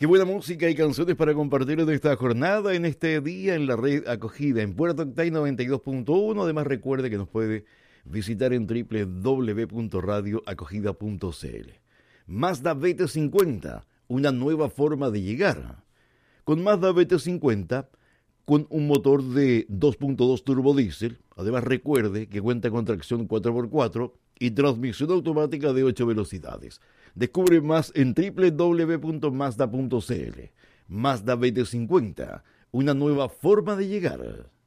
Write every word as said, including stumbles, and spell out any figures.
Qué buena música y canciones para compartir en esta jornada, en este día en la red acogida en Puerto Octay noventa y dos punto uno. Además recuerde que nos puede visitar en doble u doble u doble u punto radio acogida punto c l. Mazda B T cincuenta, una nueva forma de llegar. Con Mazda B T cincuenta, con un motor de dos punto dos turbodiesel, además recuerde que cuenta con tracción cuatro por cuatro y transmisión automática de ocho velocidades. Descubre más en doble u doble u doble u punto mazda punto c l. Mazda B T cincuenta, una nueva forma de llegar.